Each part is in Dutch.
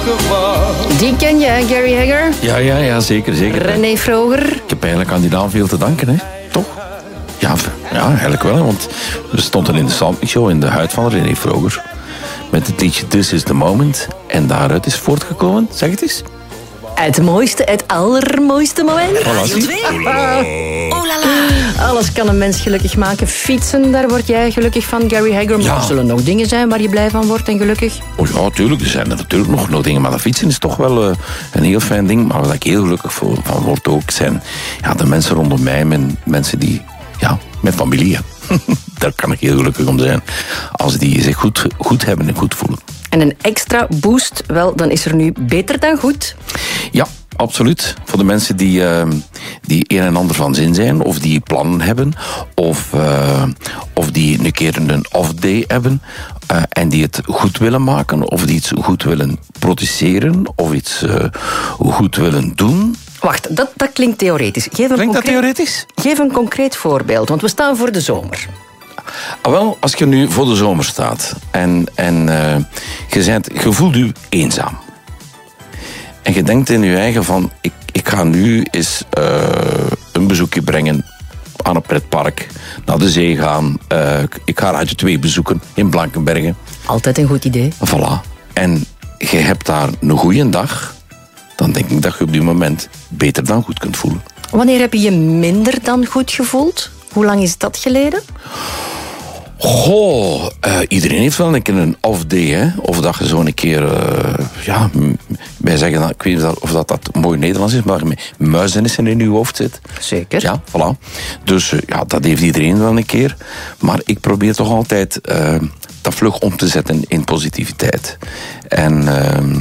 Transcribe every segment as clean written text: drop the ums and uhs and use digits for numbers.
Die ken je, hè, Gary Hagger? Ja, zeker. René Vroger. Ik heb eigenlijk aan die naam veel te danken, hè? Toch? Ja, eigenlijk wel, want we stonden in de Soundmix Show in de huid van René Vroger met het liedje This is the Moment. En daaruit is voortgekomen, zeg het eens. Het allermooiste moment. Alles kan een mens gelukkig maken. Fietsen, daar word jij gelukkig van, Gary Hagger. Maar er zullen nog dingen zijn waar je blij van wordt en gelukkig? Oh ja, tuurlijk. Er zijn er natuurlijk nog dingen. Maar dat fietsen is toch wel een heel fijn ding. Maar waar ik heel gelukkig van word ook, zijn de mensen rondom mij. Mensen die, met familie. Daar kan ik heel gelukkig om zijn. Als die zich goed hebben en goed voelen. En een extra boost, wel, dan is er nu Beter dan Goed. Ja, absoluut. Voor de mensen die een en ander van zin zijn, of die plannen hebben, of die een keer een off-day hebben, en die het goed willen maken, of die iets goed willen produceren, of iets goed willen doen. Wacht, dat klinkt theoretisch. Klinkt dat theoretisch? Geef een concreet voorbeeld, want we staan voor de zomer. Wel, als je nu voor de zomer staat en je voelt je eenzaam. En je denkt in je eigen van, ik ga nu eens een bezoekje brengen aan een pretpark, naar de zee gaan. Ik ga Radio 2 bezoeken in Blankenbergen. Altijd een goed idee. Voilà. En je hebt daar een goede dag, dan denk ik dat je op die moment beter dan goed kunt voelen. Wanneer heb je je minder dan goed gevoeld? Hoe lang is dat geleden? Iedereen heeft wel een keer een off-day, hè? Of dat je zo een keer, wij zeggen dat, ik weet niet of dat mooi Nederlands is, maar muizenissen in je hoofd zit. Zeker. Ja, voilà. Dus dat heeft iedereen wel een keer. Maar ik probeer toch altijd dat vlug om te zetten in positiviteit. En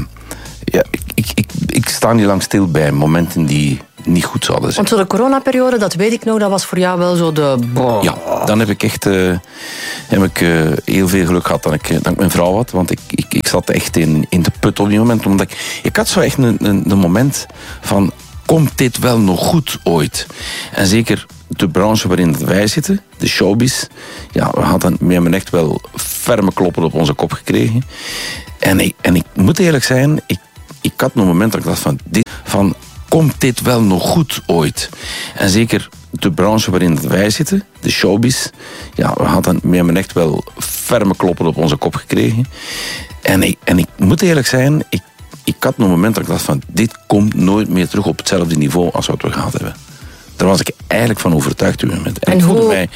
ik sta niet lang stil bij momenten die niet goed zouden zijn. Want zo de coronaperiode, dat weet ik nog, dat was voor jou wel zo de... Ja, dan heb ik echt heel veel geluk gehad dat ik mijn vrouw had. Want ik zat echt in de put op die moment. Omdat ik had zo echt een moment van, komt dit wel nog goed ooit? En zeker de branche waarin wij zitten, de showbiz, we hebben echt wel ferme kloppen op onze kop gekregen. En ik moet eerlijk zijn, ik had een moment dat ik dacht van, komt dit wel nog goed ooit? En zeker de branche waarin wij zitten, de showbiz, we hebben echt wel ferme kloppen op onze kop gekregen. En ik moet eerlijk zijn, ik had een moment dat ik dacht van, dit komt nooit meer terug op hetzelfde niveau als wat we gehad hebben. Daar was ik eigenlijk van overtuigd op dit moment. En ik voelde mij